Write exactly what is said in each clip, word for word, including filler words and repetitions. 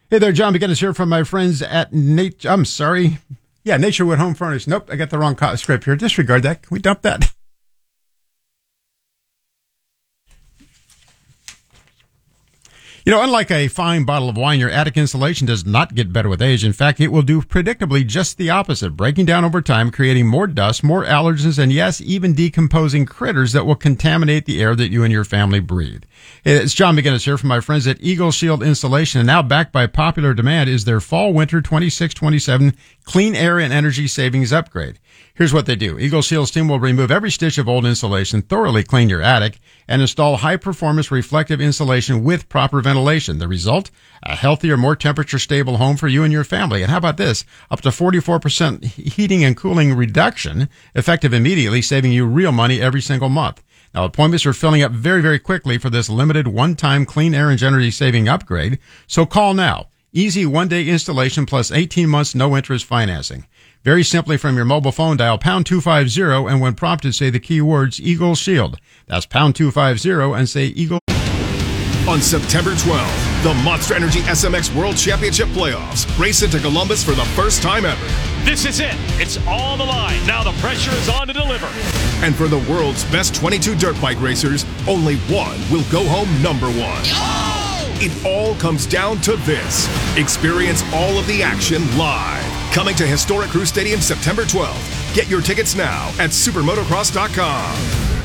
Hey there, John McGinnis here from my friends at Nature. I'm sorry. Yeah, Naturewood Home Furnish. Nope, I got the wrong co- script here. Disregard that. Can we dump that? You know, unlike a fine bottle of wine, your attic insulation does not get better with age. In fact, it will do predictably just the opposite, breaking down over time, creating more dust, more allergens, and yes, even decomposing critters that will contaminate the air that you and your family breathe. It's John McGinnis here from my friends at Eagle Shield Insulation, and now backed by popular demand is their Fall-Winter twenty-six twenty-seven Clean Air and Energy Savings Upgrade. Here's what they do. Eagle Shield's team will remove every stitch of old insulation, thoroughly clean your attic, and install high-performance reflective insulation with proper ventilation. The result? A healthier, more temperature-stable home for you and your family. And how about this? Up to forty-four percent heating and cooling reduction, effective immediately, saving you real money every single month. Now, appointments are filling up very, very quickly for this limited one-time clean air and energy-saving upgrade, so call now. Easy one-day installation plus eighteen months no-interest financing. Very simply from your mobile phone, dial pound two fifty, and when prompted, say the key words Eagle Shield. That's pound two fifty and say Eagle. On September twelfth, the Monster Energy S M X World Championship Playoffs race into Columbus for the first time ever. This is it. It's on the line. Now the pressure is on to deliver. And for the world's best twenty-two dirt bike racers, only one will go home number one. Oh! It all comes down to this. Experience all of the action live. Coming to Historic Crew Stadium September twelfth. Get your tickets now at supermotocross dot com.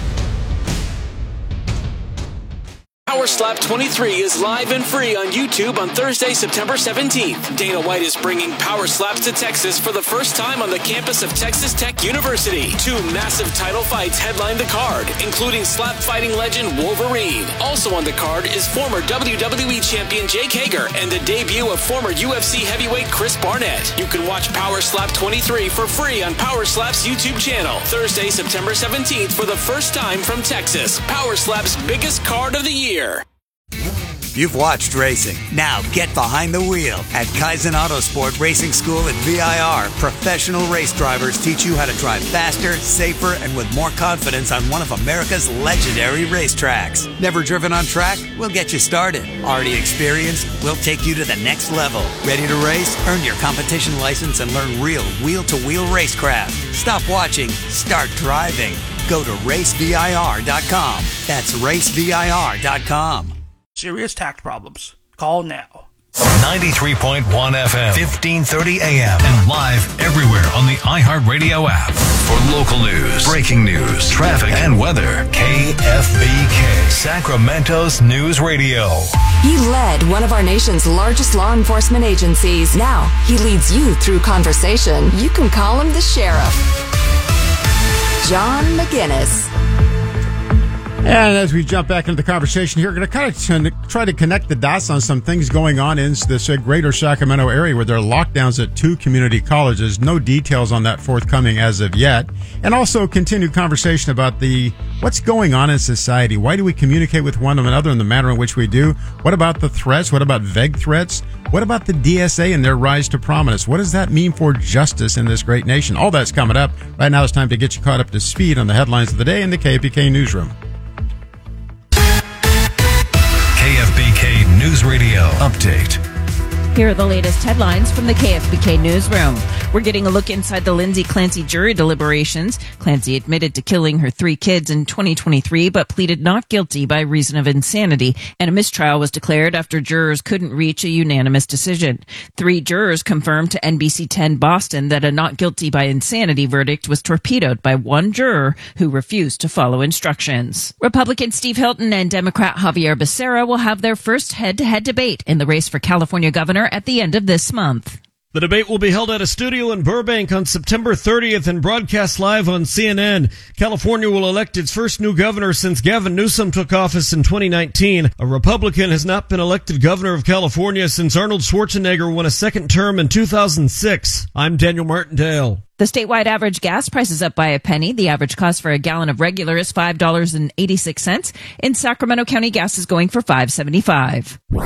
Power Slap twenty-three is live and free on YouTube on Thursday, September seventeenth. Dana White is bringing Power Slaps to Texas for the first time on the campus of Texas Tech University. Two massive title fights headline the card, including slap fighting legend Wolverine. Also on the card is former W W E champion Jake Hager and the debut of former U F C heavyweight Chris Barnett. You can watch Power Slap twenty-three for free on Power Slap's YouTube channel. Thursday, September seventeenth for the first time from Texas. Power Slap's biggest card of the year. You've watched racing. Now get behind the wheel. At Kaizen Autosport Racing School at V I R, professional race drivers teach you how to drive faster, safer, and with more confidence on one of America's legendary racetracks. Never driven on track? We'll get you started. Already experienced? We'll take you to the next level. Ready to race? Earn your competition license and learn real wheel-to-wheel racecraft. Stop watching. Start driving. Go to race V I R dot com. That's race V I R dot com. Serious tax problems. Call now. ninety-three point one F M, fifteen thirty A M, and live everywhere on the iHeartRadio app. For local news, breaking news, traffic, and weather, K F B K, Sacramento's News Radio. He led one of our nation's largest law enforcement agencies. Now he leads you through conversation. You can call him the sheriff. John McGinnis. And as we jump back into the conversation here, we're going to kind of try to connect the dots on some things going on in this uh, greater Sacramento area where there are lockdowns at two community colleges. No details on that forthcoming as of yet. And also continue conversation about the what's going on in society. Why do we communicate with one another in the manner in which we do? What about the threats? What about vague threats? What about the D S A and their rise to prominence? What does that mean for justice in this great nation? All that's coming up. Right now it's time to get you caught up to speed on the headlines of the day in the K F B K Newsroom. K F B K News Radio Update. Here are the latest headlines from the K F B K Newsroom. We're getting a look inside the Lindsay Clancy jury deliberations. Clancy admitted to killing her three kids in twenty twenty-three, but pleaded not guilty by reason of insanity, and a mistrial was declared after jurors couldn't reach a unanimous decision. Three jurors confirmed to N B C ten Boston that a not guilty by insanity verdict was torpedoed by one juror who refused to follow instructions. Republican Steve Hilton and Democrat Javier Becerra will have their first head-to-head debate in the race for California governor at the end of this month. The debate will be held at a studio in Burbank on September thirtieth and broadcast live on C N N. California will elect its first new governor since Gavin Newsom took office in twenty nineteen. A Republican has not been elected governor of California since Arnold Schwarzenegger won a second term in two thousand six. I'm Daniel Martindale. The statewide average gas price is up by a penny. The average cost for a gallon of regular is five dollars and eighty-six cents. In Sacramento County, gas is going for five dollars and seventy-five cents.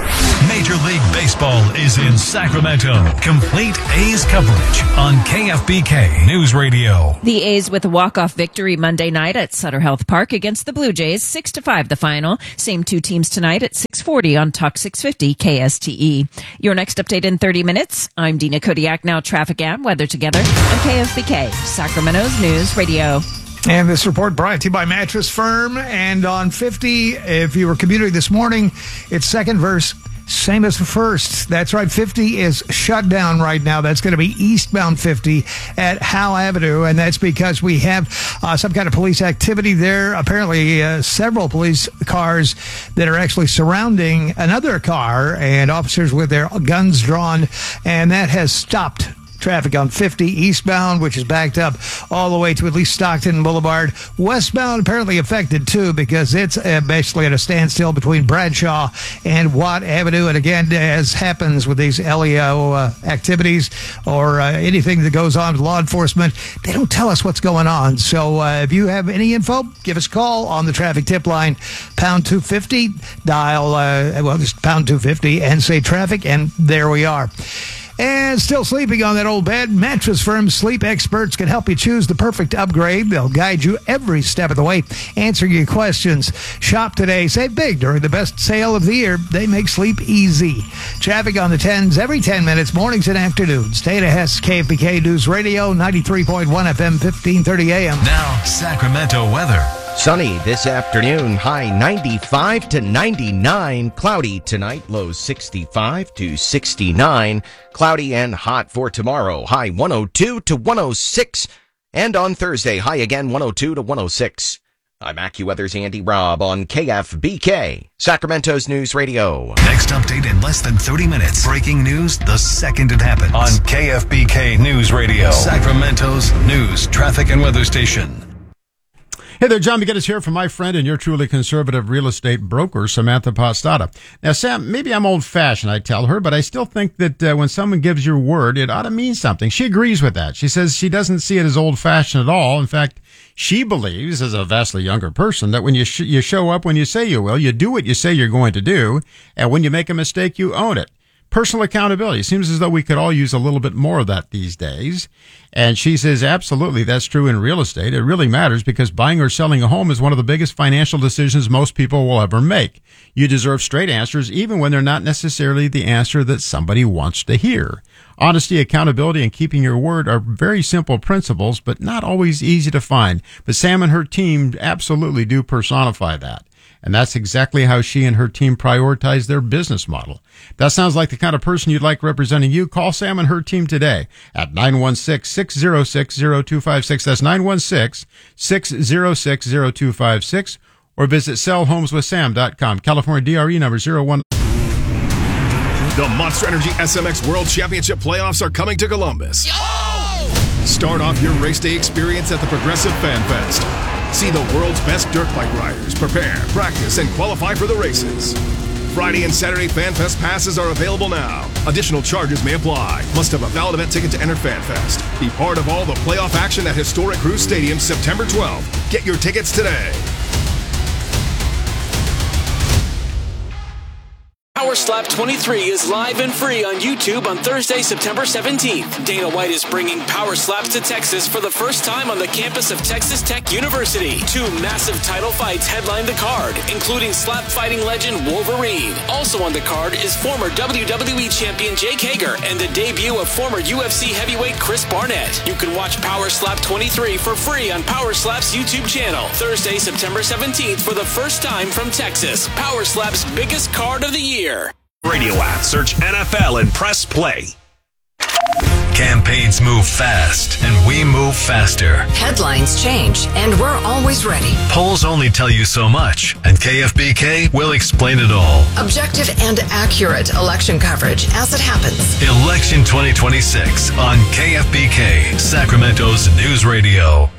Major League Baseball is in Sacramento. Complete A's coverage on K F B K News Radio. The A's with a walk-off victory Monday night at Sutter Health Park against the Blue Jays, six to five the final. Same two teams tonight at six forty on Talk six fifty K S T E. Your next update in thirty minutes. I'm Dina Kodiak, now traffic and weather together on K F B K, Sacramento's News Radio. And this report brought to you by Mattress Firm. And on fifty, if you were commuting this morning, it's second verse, same as the first. That's right, fifty is shut down right now. That's going to be eastbound fifty at Howe Avenue, and that's because we have uh, some kind of police activity there. Apparently, uh, several police cars that are actually surrounding another car, and officers with their guns drawn, and that has stopped traffic on fifty eastbound, which is backed up all the way to at least Stockton Boulevard. Westbound apparently affected too, because it's uh, basically at a standstill between Bradshaw and Watt Avenue. And again, as happens with these L E O uh, activities or uh, anything that goes on with law enforcement, they don't tell us what's going on. So uh, if you have any info, give us a call on the traffic tip line, pound two fifty, dial, uh, well, just pound two fifty and say traffic, and there we are. And still sleeping on that old bed? Mattress Firm sleep experts can help you choose the perfect upgrade. They'll guide you every step of the way, answer your questions. Shop today. Save big during the best sale of the year. They make sleep easy. Traffic on the tens every ten minutes, mornings and afternoons. Dana Hess, K F B K News Radio, ninety-three point one F M, fifteen thirty A M. Now, Sacramento weather. Sunny this afternoon, high ninety-five to ninety-nine. Cloudy tonight, lows sixty-five to sixty-nine. Cloudy and hot for tomorrow, high one oh two to one oh six. And on Thursday, high again one oh two to one oh six. I'm AccuWeather's Andy Robb on K F B K, Sacramento's News Radio. Next update in less than thirty minutes. Breaking news the second it happens on K F B K News Radio, Sacramento's news, traffic, and weather station. Hey there, John McGinnis here from my friend and your truly conservative real estate broker, Samantha Postata. Now, Sam, maybe I'm old-fashioned, I tell her, but I still think that uh, when someone gives your word, it ought to mean something. She agrees with that. She says she doesn't see it as old-fashioned at all. In fact, she believes, as a vastly younger person, that when you sh- you show up when you say you will, you do what you say you're going to do, and when you make a mistake, you own it. Personal accountability. It seems as though we could all use a little bit more of that these days. And she says, absolutely, that's true in real estate. It really matters because buying or selling a home is one of the biggest financial decisions most people will ever make. You deserve straight answers, even when they're not necessarily the answer that somebody wants to hear. Honesty, accountability, and keeping your word are very simple principles, but not always easy to find. But Sam and her team absolutely do personify that. And that's exactly how she and her team prioritize their business model. That sounds like the kind of person you'd like representing you. Call Sam and her team today at nine one six, six oh six, oh two five six. That's nine one six, six oh six, oh two five six. Or visit sell homes with sam dot com. California D R E number zero one. The Monster Energy S M X World Championship playoffs are coming to Columbus. Yo! Start off your race day experience at the Progressive Fan Fest. See the world's best dirt bike riders prepare, practice, and qualify for the races. Friday and Saturday Fan Fest passes are available now. Additional charges may apply. Must have a valid event ticket to enter Fan Fest. Be part of all the playoff action at historic Cruz Stadium September twelfth. Get your tickets today. Power Slap twenty-three is live and free on YouTube on Thursday, September seventeenth. Dana White is bringing Power Slaps to Texas for the first time on the campus of Texas Tech University. Two massive title fights headline the card, including slap fighting legend Wolverine. Also on the card is former W W E champion Jake Hager and the debut of former U F C heavyweight Chris Barnett. You can watch Power Slap twenty-three for free on Power Slap's YouTube channel. Thursday, September seventeenth for the first time from Texas. Power Slap's biggest card of the year. Radio app. Search N F L and press play. Campaigns move fast, and we move faster. Headlines change, and we're always ready. Polls only tell you so much, and K F B K will explain it all. Objective and accurate election coverage as it happens. Election twenty twenty-six on K F B K, Sacramento's News Radio.